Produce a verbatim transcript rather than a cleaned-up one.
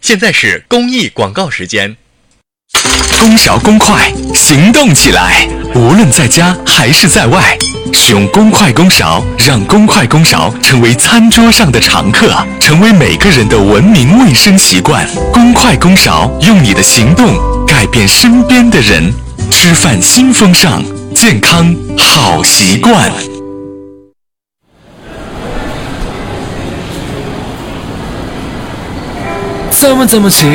现在是公益广告时间。 公勺公筷，行动起来！无论在家还是在外，使用公筷公勺，让公筷公勺成为餐桌上的常客，成为每个人的文明卫生习惯。公筷公勺，用你的行动改变身边的人。吃饭新风尚，健康好习惯。 怎么这么轻